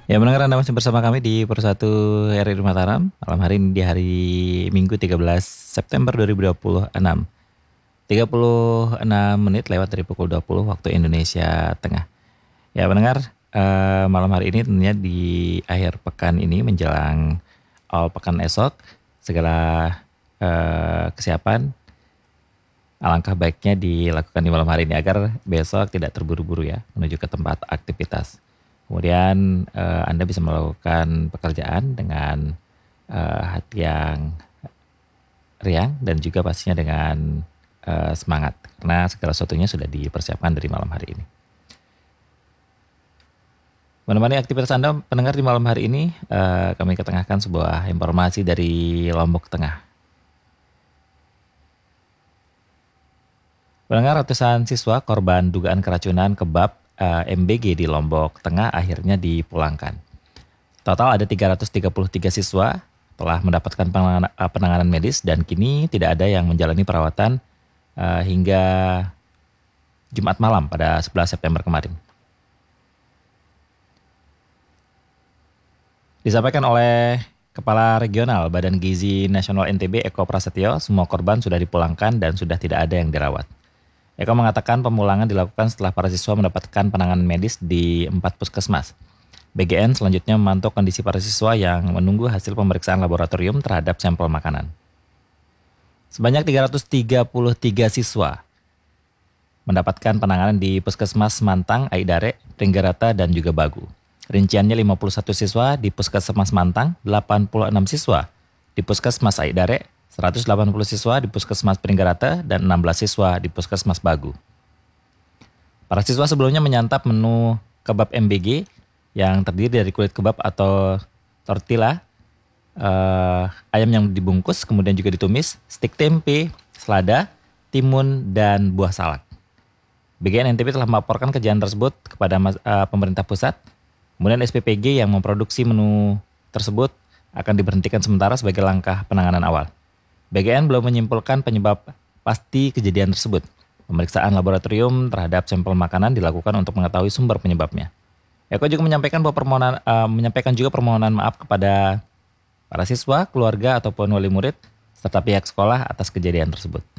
Ya, mendengar Anda masih bersama kami di Persatu RRI Mataram. Malam hari ini di hari Minggu 13 September 2026. 36 menit lewat dari pukul 20 waktu Indonesia Tengah. Ya, mendengar malam hari ini tentunya di akhir pekan ini menjelang awal pekan esok, segala kesiapan alangkah baiknya dilakukan di malam hari ini agar besok tidak terburu-buru ya menuju ke tempat aktivitas. Kemudian Anda bisa melakukan pekerjaan dengan hati yang riang dan juga pastinya dengan semangat karena segala sesuatunya sudah dipersiapkan dari malam hari ini. Menemani aktivitas Anda pendengar di malam hari ini, kami ketengahkan sebuah informasi dari Lombok Tengah. Pendengar, ratusan siswa korban dugaan keracunan kebab MBG di Lombok Tengah akhirnya dipulangkan. Total ada 333 siswa telah mendapatkan penanganan medis dan kini tidak ada yang menjalani perawatan hingga Jumat malam pada 11 September kemarin. Disampaikan oleh Kepala Regional Badan Gizi Nasional NTB Eko Prasetyo, semua korban sudah dipulangkan dan sudah tidak ada yang dirawat. Eko mengatakan pemulangan dilakukan setelah para siswa mendapatkan penanganan medis di 4 puskesmas. BGN selanjutnya memantau kondisi para siswa yang menunggu hasil pemeriksaan laboratorium terhadap sampel makanan. Sebanyak 333 siswa mendapatkan penanganan di Puskesmas Mantang, Aidare, Pringgarata, dan juga Bagu. Rinciannya 51 siswa di Puskesmas Mantang, 86 siswa di Puskesmas Aidare, 180 siswa di Puskesmas Pringgarata, dan 16 siswa di Puskesmas Bagu. Para siswa sebelumnya menyantap menu kebab MBG yang terdiri dari kulit kebab atau tortilla, ayam yang dibungkus kemudian juga ditumis, stik tempe, selada, timun, dan buah salak. BGN NTB telah melaporkan kejadian tersebut kepada pemerintah pusat. Kemudian SPPG yang memproduksi menu tersebut akan diberhentikan sementara sebagai langkah penanganan awal. BGN belum menyimpulkan penyebab pasti kejadian tersebut. Pemeriksaan laboratorium terhadap sampel makanan dilakukan untuk mengetahui sumber penyebabnya. Eko juga menyampaikan juga permohonan maaf kepada para siswa, keluarga ataupun wali murid serta pihak sekolah atas kejadian tersebut.